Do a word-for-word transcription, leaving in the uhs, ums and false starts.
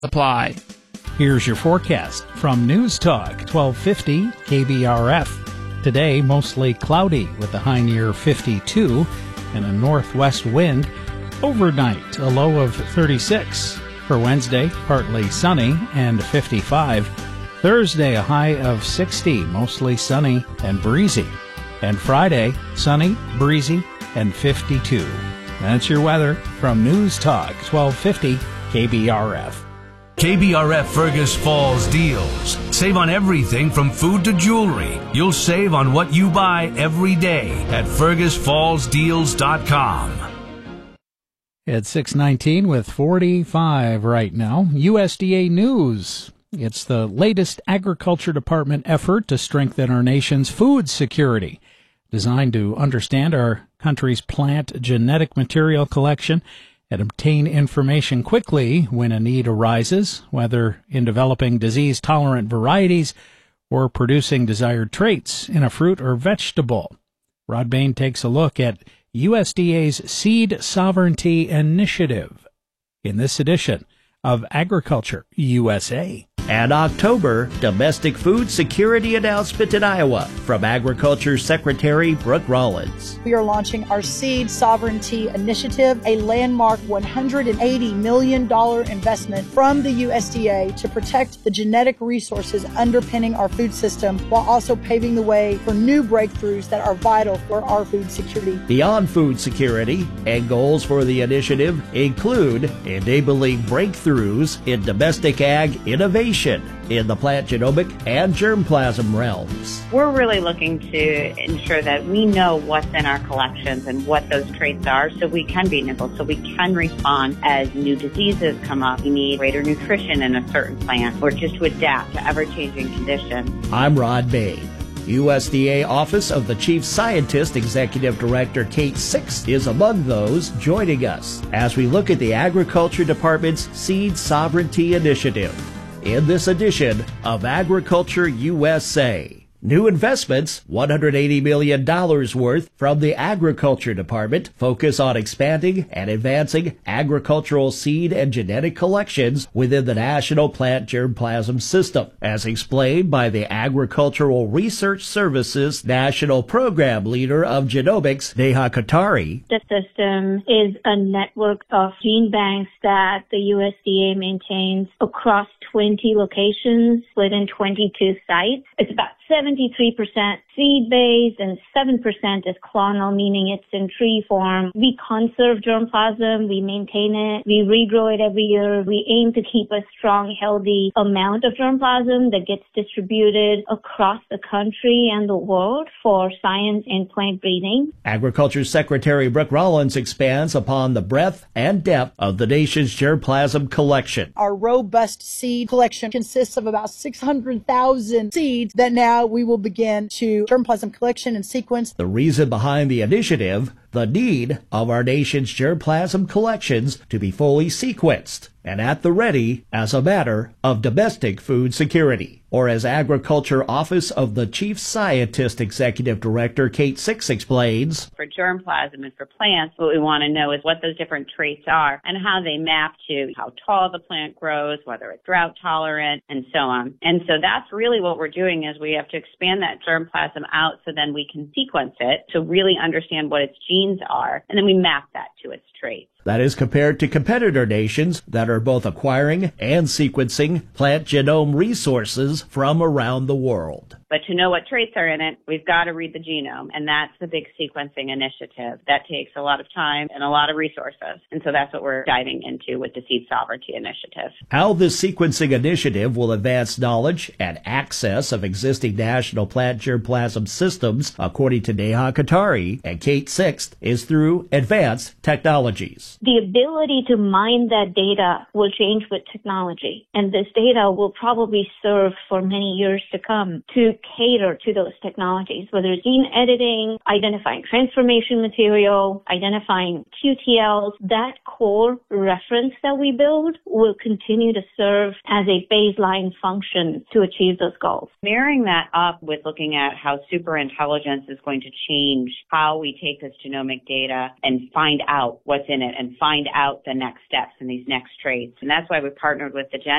apply. Here's your forecast from News Talk twelve fifty K B R F. Today, mostly cloudy with a high near fifty-two and a northwest wind. Overnight, a low of thirty-six. For Wednesday, partly sunny and fifty-five. Thursday, a high of sixty, mostly sunny and breezy. And Friday, sunny, breezy, and fifty-two. That's your weather from News Talk twelve fifty K B R F. K B R F Fergus Falls deals. Save on everything from food to jewelry. You'll save on what you buy every day at fergus falls deals dot com. It's six nineteen with forty-five right now. U S D A News. It's the latest Agriculture Department effort to strengthen our nation's food security, designed to understand our country's plant genetic material collection and obtain information quickly when a need arises, whether in developing disease-tolerant varieties or producing desired traits in a fruit or vegetable. Rod Bain takes a look at U S D A's Seed Sovereignty Initiative in this edition of Agriculture U S A. An October domestic food security announcement in Iowa from Agriculture Secretary Brooke Rollins. We are launching our Seed Sovereignty Initiative, a landmark one hundred eighty million dollars investment from the U S D A to protect the genetic resources underpinning our food system while also paving the way for new breakthroughs that are vital for our food security. Beyond food security, and goals for the initiative include enabling breakthroughs in domestic ag innovation in the plant genomic and germplasm realms. We're really looking to ensure that we know what's in our collections and what those traits are so we can be nimble, so we can respond as new diseases come up. We need greater nutrition in a certain plant or just to adapt to ever-changing conditions. I'm Rod Bain. U S D A Office of the Chief Scientist Executive Director Kate Six is among those joining us as we look at the Agriculture Department's Seed Sovereignty Initiative in this edition of Agriculture U S A. New investments, one hundred eighty million dollars worth from the Agriculture Department, focus on expanding and advancing agricultural seed and genetic collections within the National Plant Germplasm System, as explained by the Agricultural Research Services National Program Leader of Genomics, Neha Kothari. The system is a network of gene banks that the U S D A maintains across twenty locations within twenty-two sites. It's about seventy-three percent seed-based and seven percent is clonal, meaning it's in tree form. We conserve germplasm, we maintain it, we regrow it every year. We aim to keep a strong, healthy amount of germplasm that gets distributed across the country and the world for science and plant breeding. Agriculture Secretary Brooke Rollins expands upon the breadth and depth of the nation's germplasm collection. Our robust seed collection consists of about six hundred thousand seeds that now we will begin to germplasm collection and sequence. The reason behind the initiative, the need of our nation's germplasm collections to be fully sequenced and at the ready as a matter of domestic food security. Or as Agriculture Office of the Chief Scientist Executive Director Kate Six explains, For germplasm and for plants, what we want to know is what those different traits are and how they map to how tall the plant grows, whether it's drought tolerant, and so on. And so that's really what we're doing is we have to expand that germplasm out so then we can sequence it to really understand what its genes are, and then we map that to its traits. That is compared to competitor nations that are both acquiring and sequencing plant genome resources from around the world. But to know what traits are in it, we've got to read the genome, and that's the big sequencing initiative. That takes a lot of time and a lot of resources, and so that's what we're diving into with the Seed Sovereignty Initiative. How this sequencing initiative will advance knowledge and access of existing national plant germplasm systems, according to Neha Kothari and Kate Six, is through advanced technologies. The ability to mine that data will change with technology, and this data will probably serve for many years to come to cater to those technologies, whether it's gene editing, identifying transformation material, identifying Q T Ls. That core reference that we build will continue to serve as a baseline function to achieve those goals. Marrying that up with looking at how superintelligence is going to change how we take this genomic data and find out what's in it and find out the next steps and these next traits. And that's why we partnered with the Gen